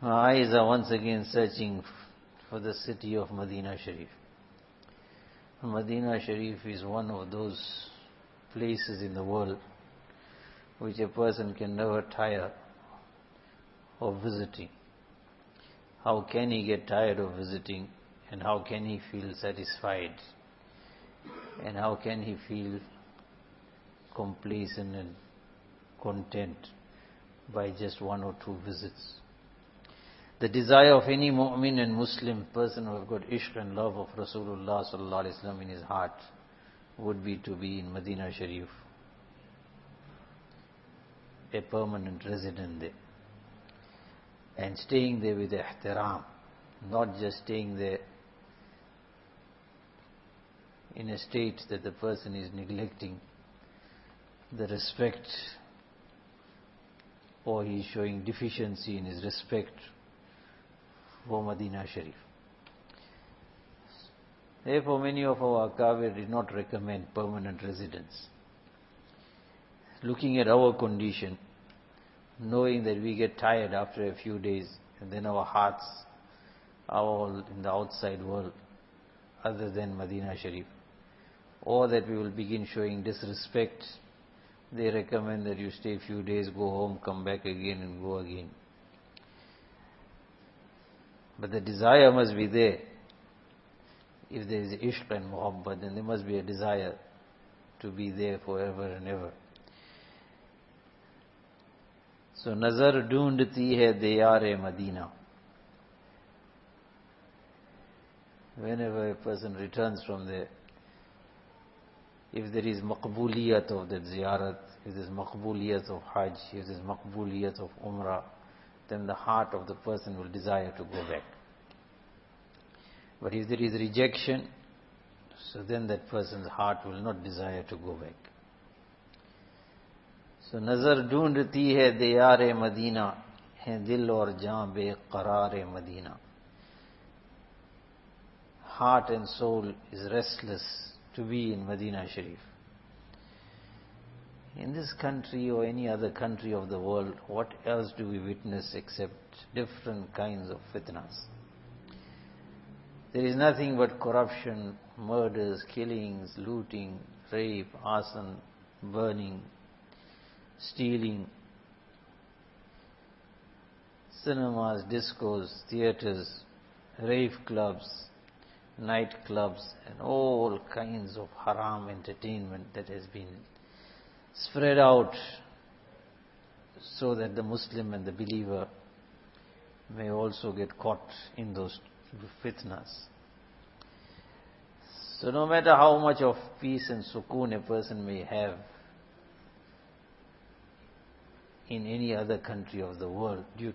Our eyes are once again searching for the city of Medina Sharif. Medina Sharif is one of those places in the world which a person can never tire of visiting. How can he get tired of visiting, and how can he feel satisfied, and how can he feel complacent and content by just one or two visits? The desire of any mu'min and Muslim person who have got ishq and love of Rasulullah sallallahu alaihi wasallam in his heart would be to be in Medina Sharif, a permanent resident there, and staying there with ihtiram, not just staying there in a state that the person is neglecting the respect, or he is showing deficiency in his respect for Medina Sharif. Therefore, many of our Akabir did not recommend permanent residence. Looking at our condition, knowing that we get tired after a few days, and then our hearts are all in the outside world other than Medina Sharif, or that we will begin showing disrespect, they recommend that you stay a few days, go home, come back again and go again. But the desire must be there. If there is ishq and muhabbat, then there must be a desire to be there forever and ever. So, nazar dhoondti hai diyar-e Madina. Whenever a person returns from there, if there is maqbooliyat of that ziyarat, if there is maqbooliyat of hajj, if there is maqbooliyat of umrah, then the heart of the person will desire to go back. But if there is rejection, so then that person's heart will not desire to go back. So, nazar dhoondti hai diyar-e Madina, hai dil aur jaan beqarar-e Madina. Heart and soul is restless to be in Medina Sharif. In this country or any other country of the world, what else do we witness except different kinds of fitnas? There is nothing but corruption, murders, killings, looting, rape, arson, burning, stealing, cinemas, discos, theatres, rave clubs, night clubs, and all kinds of haram entertainment that has been spread out so that the Muslim and the believer may also get caught in those fitnas. So no matter how much of peace and sukoon a person may have in any other country of the world due